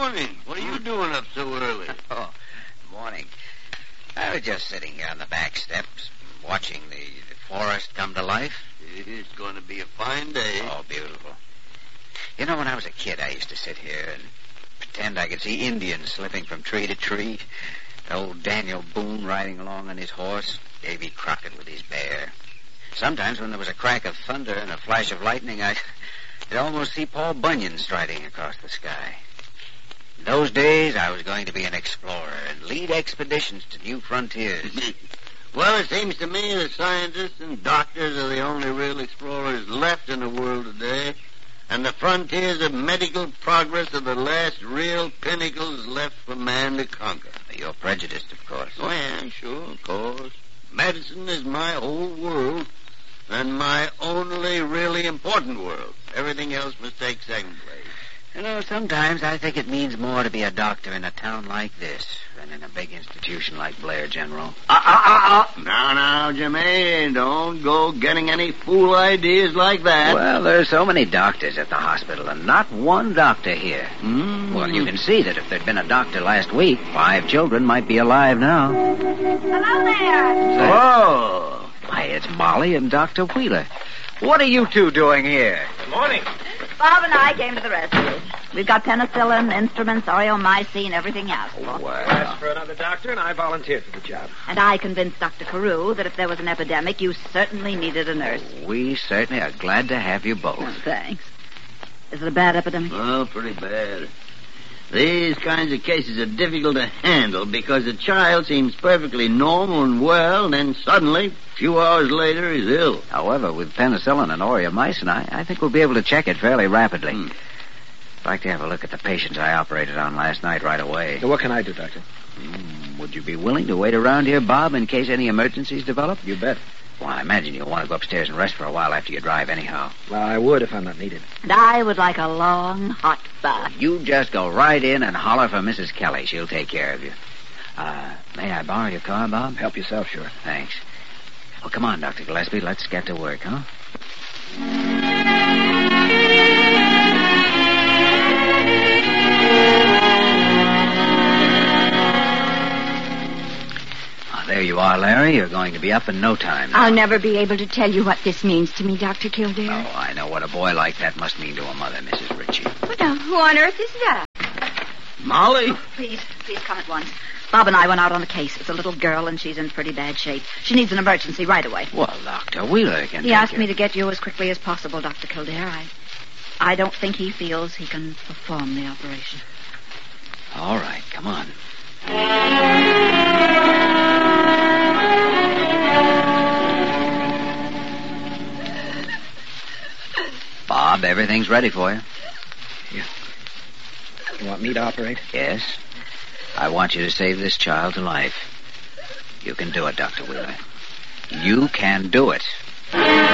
morning. What are you doing up so early? Oh, morning. I was just sitting here on the back steps, watching the forest come to life. It's going to be a fine day. Oh, beautiful. You know, when I was a kid, I used to sit here and pretend I could see Indians slipping from tree to tree. Old Daniel Boone riding along on his horse. Davy Crockett with his bear. Sometimes when there was a crack of thunder and a flash of lightning, I'd almost see Paul Bunyan striding across the sky. In those days, I was going to be an explorer and lead expeditions to new frontiers. Well, it seems to me that scientists and doctors are the only real explorers left in the world today, and the frontiers of medical progress are the last real pinnacles left for man to conquer. You're prejudiced, of course. Oh, yeah, sure, of course. Medicine is my whole world, and my only really important world. Everything else must take second place. You know, sometimes I think it means more to be a doctor in a town like this than in a big institution like Blair General. Now, Jimmy, don't go getting any fool ideas like that. Well, there's so many doctors at the hospital, and not one doctor here. Well, you can see that if there'd been a doctor last week, 5 children might be alive now. Hello there. Oh. Why, it's Molly and Dr. Wheeler. What are you two doing here? Good morning. Bob and I came to the rescue. We've got penicillin, instruments, aureomycin, everything else. Well, Asked for another doctor, and I volunteered for the job. And I convinced Dr. Carew that if there was an epidemic, you certainly needed a nurse. we certainly are glad to have you both. Oh, thanks. Is it a bad epidemic? Oh, pretty bad. These kinds of cases are difficult to handle because the child seems perfectly normal and well, and then suddenly, a few hours later, he's ill. However, with penicillin and aureomycin, I think we'll be able to check it fairly rapidly. I'd like to have a look at the patients I operated on last night right away. So what can I do, Doctor? Would you be willing to wait around here, Bob, in case any emergencies develop? You bet. Well, I imagine you'll want to go upstairs and rest for a while after you drive anyhow. Well, I would if I'm not needed. And I would like a long, hot bath. You just go right in and holler for Mrs. Kelly. She'll take care of you. May I borrow your car, Bob? Help yourself, sure. Thanks. Well, come on, Dr. Gillespie. Let's get to work, huh? There you are, Larry. You're going to be up in no time now. I'll never be able to tell you what this means to me, Dr. Kildare. Oh, I know what a boy like that must mean to a mother, Mrs. Ritchie. What the, who on earth is that? Molly? Please come at once. Bob and I went out on the case. It's a little girl, and she's in pretty bad shape. She needs an emergency right away. Well, Dr. Wheeler can He take asked care. me to get you as quickly as possible, Dr. Kildare. I don't think he feels he can perform the operation. All right, come on. Bob, everything's ready for you. You want me to operate? Yes. I want you to save this child to life. You can do it, Dr. Wheeler. You can do it.